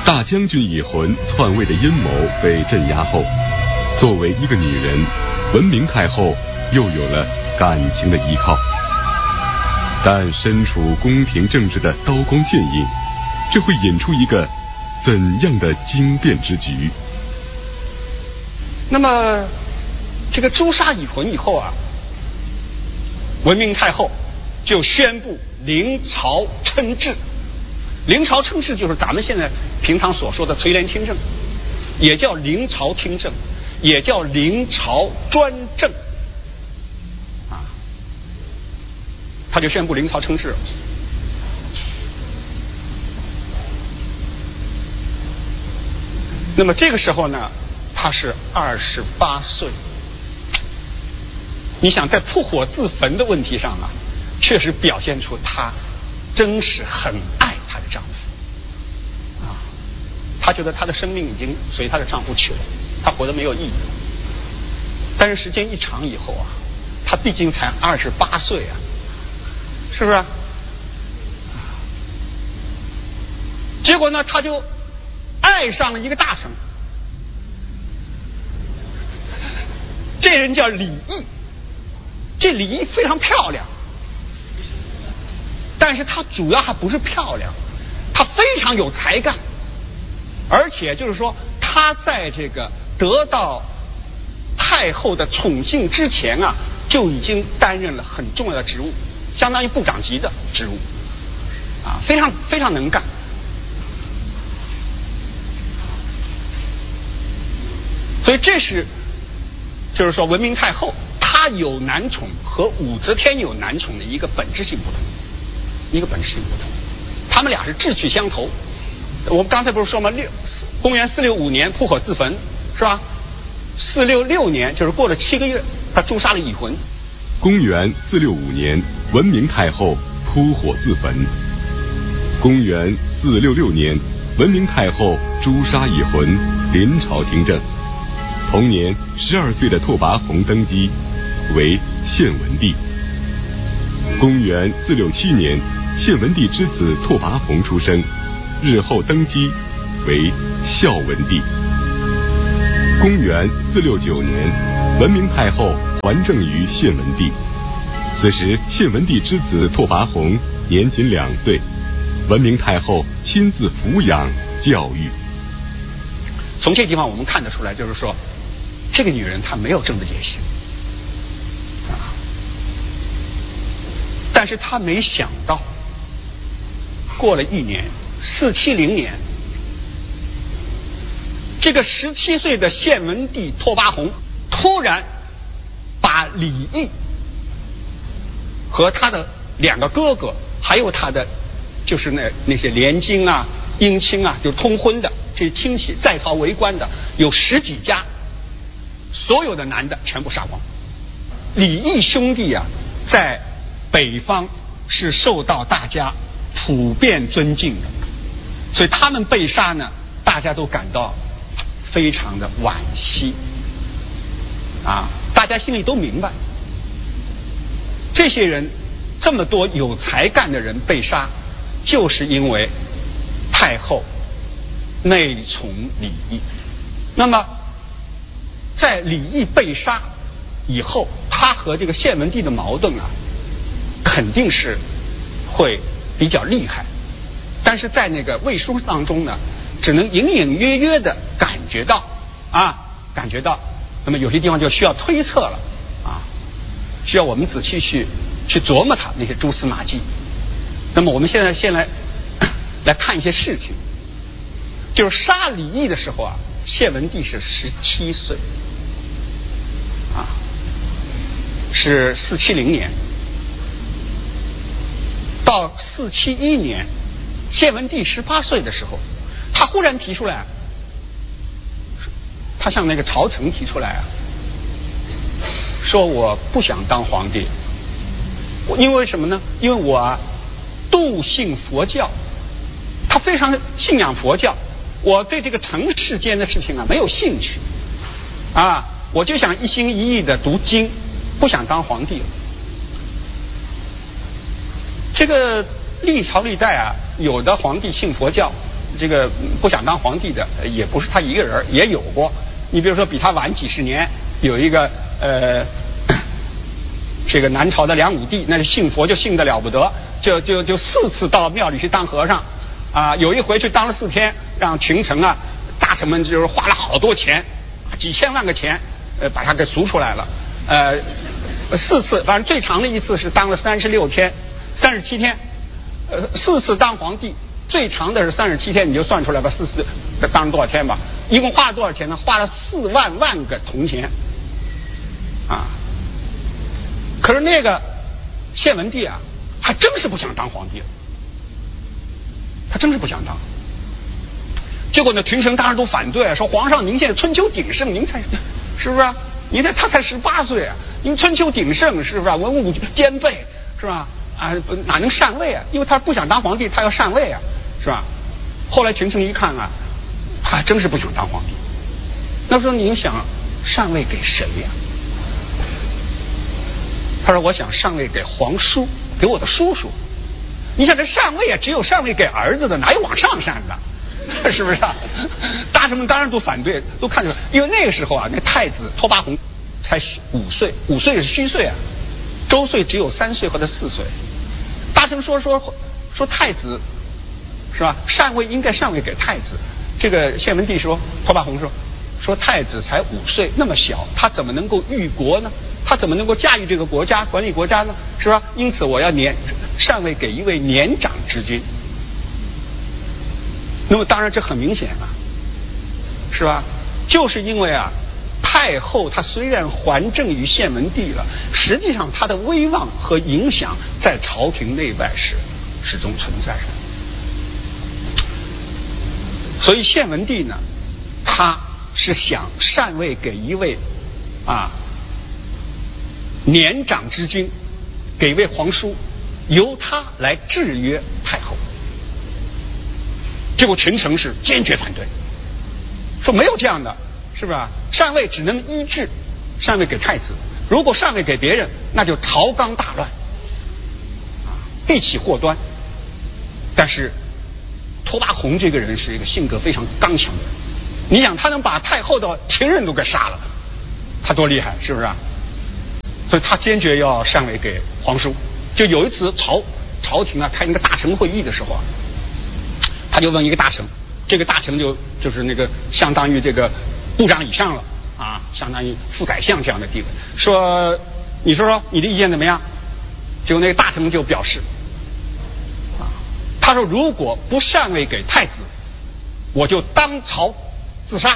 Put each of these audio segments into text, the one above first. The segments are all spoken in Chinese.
大将军乙浑篡位的阴谋被镇压后，作为一个女人，文明太后又有了感情的依靠。但身处宫廷政治的刀光剑影，这会引出一个怎样的惊变之局？ 那么，这个诛杀乙浑以后啊，文明太后就宣布临朝称制。临朝称制就是咱们现在平常所说的垂帘听政，也叫临朝听政，也叫临朝专政啊。他就宣布临朝称制。那么这个时候呢，他是28岁。你想，在扑火自焚的问题上啊，确实表现出他真是很爱她的丈夫啊。她觉得她的生命已经随她的丈夫去了，她活得没有意义了。但是时间一长以后啊，她毕竟才28岁啊，是不是？结果呢，她就爱上了一个大臣，这人叫李毅。这李毅非常漂亮，但是她主要还不是漂亮，她非常有才干，而且就是说，她在这个得到太后的宠幸之前啊，就已经担任了很重要的职务，相当于部长级的职务，啊，非常非常能干。所以这是，就是说，文明太后她有男宠和武则天有男宠的一个本质性不同，他们俩是志趣相投。我们刚才不是说吗？公元465年扑火自焚，是吧？466年就是过了7个月，他诛杀了乙浑。 公元465年，文明太后扑火自焚。公元466年，文明太后诛杀乙浑，临朝听政。同年，12岁的拓跋宏登基，为献文帝。公元467年，献文帝之子拓跋宏出生，日后登基为孝文帝。公元469年，文明太后还政于献文帝。此时，献文帝之子拓跋宏年仅2岁，文明太后亲自抚养教育。 从这地方我们看得出来，就是说，这个女人她没有政治野心啊，但是她没想到，过了1年，470年，这个17岁的献文帝拓跋宏突然把李毅和他的2个哥哥，还有他的就是那些连襟啊、姻亲啊，就通婚的这些亲戚，在朝为官的有10几家，所有的男的全部杀光。李毅兄弟啊，在北方是受到大家普遍尊敬的，所以他们被杀呢，大家都感到非常的惋惜啊！大家心里都明白，这些人这么多有才干的人被杀，就是因为太后内宠李毅。那么在李毅被杀以后，他和这个献文帝的矛盾啊，肯定是会比较厉害，但是在那个魏书当中呢，只能隐隐约约的感觉到。那么有些地方就需要推测了啊，需要我们仔细去琢磨它那些蛛丝马迹。那么我们现在先来看一些事情，就是杀李毅的时候啊，献文帝是17岁啊，是470年。到471年，献文帝18岁的时候，他忽然提出来，他向那个朝臣提出来啊，说我不想当皇帝，因为什么呢？因为我啊笃信佛教，他非常信仰佛教，我对这个尘世间的事情啊没有兴趣啊，我就想一心一意的读经，不想当皇帝了。这个历朝历代啊，有的皇帝信佛教， 这个不想当皇帝的也不是他一个人，也有过。你比如说比他晚几十年，有一个这个南朝的梁武帝，那是信佛就信得了不得，就4次到庙里去当和尚啊。有一回去当了4天，让群臣啊大臣们就是花了好多钱，几千万个钱把他给赎出来了。4次，反正最长的一次是当了37天，4次当皇帝，最长的是37天，你就算出来吧，4次当了多少天吧？一共花了多少钱呢？花了4万个铜钱啊！可是那个献文帝啊，还真是不想当皇帝，他真是不想当。结果呢，群臣当然都反对，说皇上您现在春秋鼎盛，您才是不是？您他才18岁啊，您春秋鼎盛是不是？文武兼备是吧？啊，哪能禅位啊？因为他不想当皇帝，他要禅位啊，是吧？后来群臣一看啊，他还真是不想当皇帝。那时候您想禅位给谁呀？他说我想禅位给皇叔，给我的叔叔。你想这禅位啊，只有禅位给儿子的，哪有往上禅的？是不是啊？大臣们当然都反对，都看出来，因为那个时候啊，那太子拓跋宏才5岁，5岁是虚岁啊，周岁只有3岁或者4岁。大臣说太子是吧？禅位应该禅位给太子。这个献文帝说，拓跋宏说太子才5岁，那么小，他怎么能够御国呢？他怎么能够驾驭这个国家，管理国家呢？是吧？因此我要禅位给一位年长之君。那么当然这很明显啊，是吧？就是因为啊，太后她虽然还政于献文帝了，实际上她的威望和影响在朝廷内外是始终存在的。所以献文帝呢，他是想禅位给一位年长之君，给一位皇叔，由他来制约太后。结果群臣是坚决反对，说没有这样的，是不是？禅位只能依制，禅位给太子，如果禅位给别人，那就朝纲大乱，必起祸端。但是拓跋宏这个人是一个性格非常刚强的人，你想他能把太后的情人都给杀了，他多厉害，是不是？所以他坚决要禅位给皇叔。就有一次朝廷啊开那个大臣会议的时候啊，他就问一个大臣，这个大臣就是那个相当于这个部长以上了啊，相当于副宰相这样的地位，说你说你的意见怎么样？结果那个大臣就表示他说如果不禅位给太子，我就当朝自杀。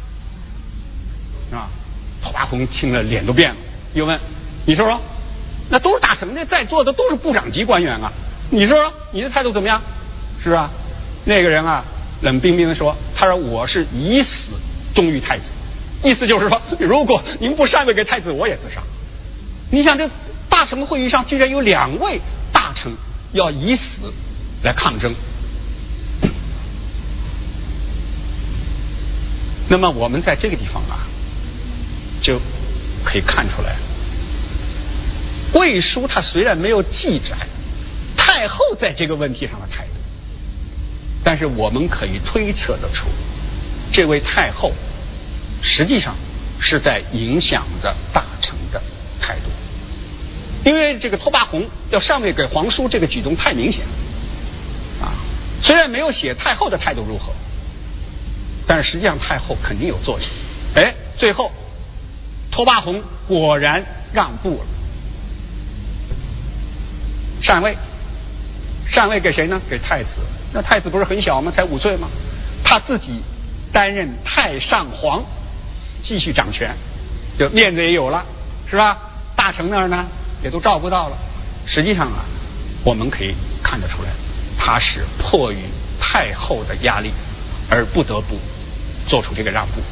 拓跋宏听了脸都变了，又问你说那都是大臣，那在座的都是部长级官员啊，你说你的态度怎么样？是吧？那个人啊冷冰冰的说，他说我是以死忠于太子，意思就是说如果您不禅位给太子，我也自杀。你想这大臣会议上居然有2位大臣要以死来抗争。那么我们在这个地方啊就可以看出来，魏书它虽然没有记载太后在这个问题上的态度，但是我们可以推测得出，这位太后实际上是在影响着大臣的态度。因为这个拓跋宏要禅位给皇叔这个举动太明显了虽然没有写太后的态度如何，但是实际上太后肯定有作用。最后拓跋宏果然让步了，禅位给谁呢？给太子。那太子不是很小吗？才5岁吗？他自己担任太上皇，继续掌权，就面子也有了，是吧？大臣那儿呢也都照顾到了。实际上啊，我们可以看得出来，他是迫于太后的压力而不得不做出这个让步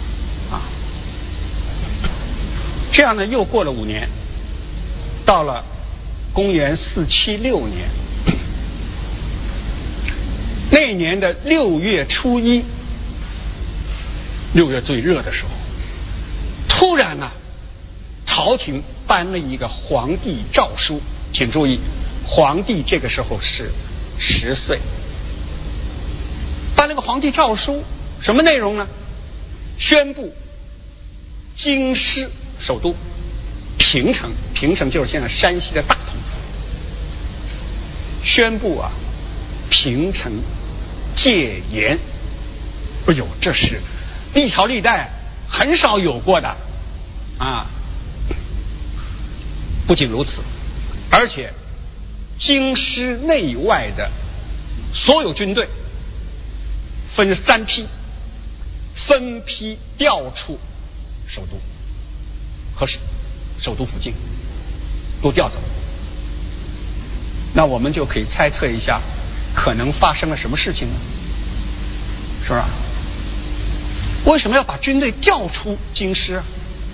这样呢，又过了5年，到了公元476年，那一年的6月初1，6月最热的时候，突然朝廷颁了一个皇帝诏书，请注意，皇帝这个时候是10岁， 颁了个皇帝诏书，什么内容呢？宣布京师首都平城，平城就是现在山西的大同，宣布啊平城戒严。哎呦，这是历朝历代很少有过的啊！不仅如此，而且京师内外的所有军队分3批，分批调出首都和首都附近，都调走。那我们就可以猜测一下，可能发生了什么事情呢？是吧？为什么要把军队调出京师啊？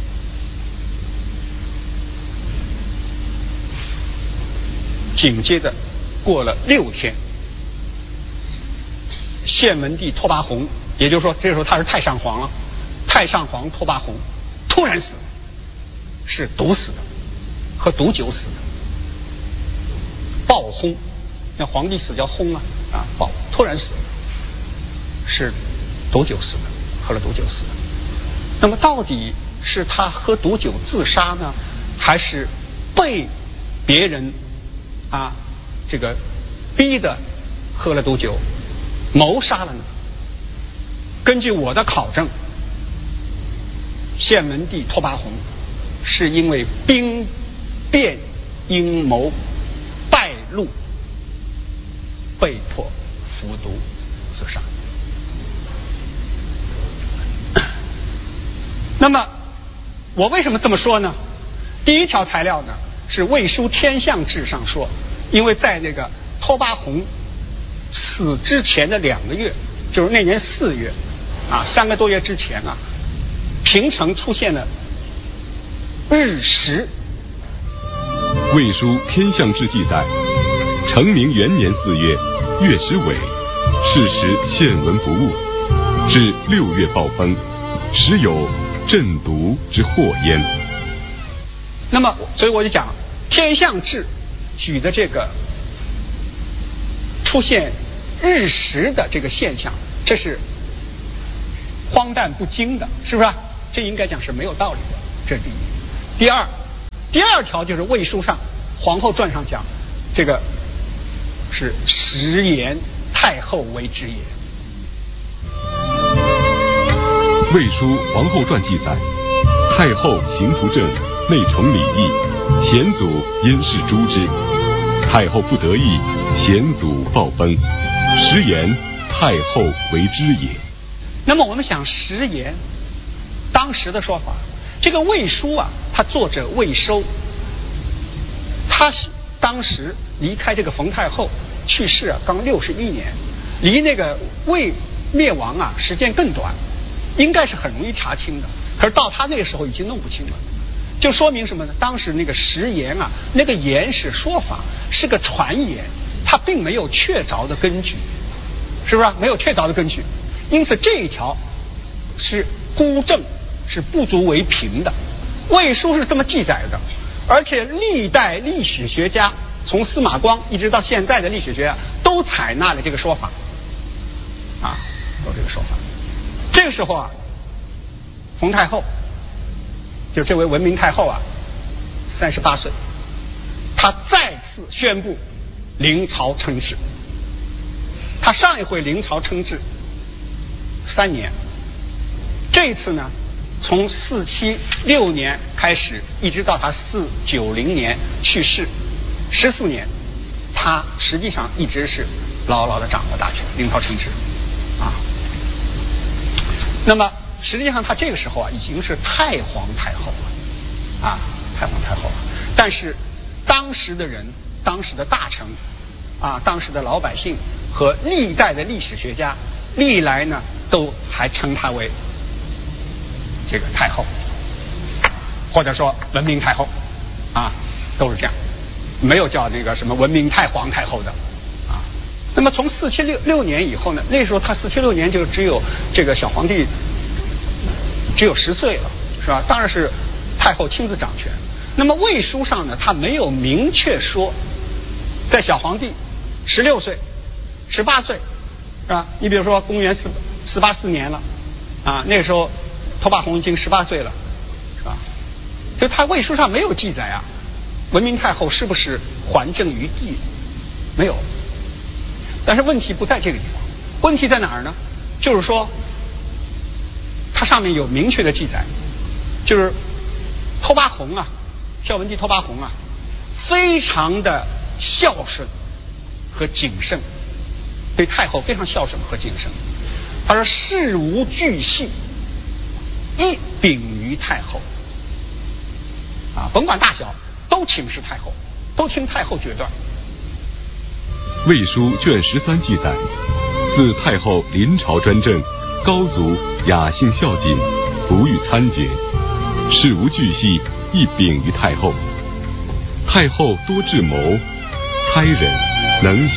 紧接着过了6天，献文帝拓跋宏，也就是说这时候他是太上皇了，太上皇拓跋宏突然死了，是毒死的，喝毒酒死的，暴轰。那皇帝死叫轰啊，突然死了，是毒酒死的，喝了毒酒死的。那么到底是他喝毒酒自杀呢，还是被别人这个逼的喝了毒酒谋杀了呢？根据我的考证，献文帝拓跋宏是因为兵变阴谋败露，被迫服毒自杀。那么我为什么这么说呢？第一条材料呢是《魏书天象志》上说，因为在那个拓跋宏死之前的2个月，就是那年4月3个多月之前平城出现了日食。 《魏书天象志》记载，成明元年4月，月食尾，是时献文不误，至6月暴风，时有震毒之祸焉。 那么所以我就讲天象志举的这个出现日食的这个现象，这是荒诞不经的，是不是？这应该讲是没有道理的，这是第一。第二条就是魏书上皇后传上讲，这个是食言太后为之也。 魏书皇后传记载，太后行图正，内崇礼义，贤祖因事诛之。太后不得意，贤祖暴崩，食言太后为之也。 那么我们想食言，当时的说法，这个魏书他作者魏收，他当时离开这个冯太后去世刚61年，离那个魏灭亡时间更短，应该是很容易查清的。可是到他那个时候已经弄不清了，就说明什么呢？当时那个食言那个言是说法，是个传言，它并没有确凿的根据，是不是？没有确凿的根据，因此这一条是孤证，是不足为凭的。魏书是这么记载的，而且历代历史学家，从司马光一直到现在的历史学家都采纳了这个说法，都这个说法。这个时候冯太后，就这位文明太后38岁，她再次宣布临朝称制。她上一回临朝称制3年，这一次呢，从476年开始，一直到她490年去世14年，她实际上一直是牢牢地掌握大权，临朝称制那么实际上她这个时候已经是太皇太后了太皇太后了。但是当时的人，当时的大臣当时的老百姓和历代的历史学家历来呢都还称她为这个太后，或者说文明太后都是这样，没有叫那个什么文明太皇太后的那么从476年以后呢，那时候他476年就只有这个小皇帝只有10岁了，是吧？当然是太后亲自掌权。那么魏书上呢，他没有明确说在小皇帝16岁、18岁是吧？你比如说公元484年了，啊，那个时候拓跋宏已经18岁了，是吧？就他魏书上没有记载啊，文明太后是不是还政于帝？没有。但是问题不在这个地方，问题在哪儿呢？就是说，它上面有明确的记载，就是拓跋宏啊，孝文帝拓跋宏啊，非常的孝顺和谨慎，对太后非常孝顺和谨慎。他说事无巨细，一禀于太后，啊，甭管大小，都请示太后，都听太后决断。 魏书卷13记载，自太后临朝专政，高祖雅性孝谨，不欲参决，事无巨细，一禀于太后。太后多智谋，猜忍，能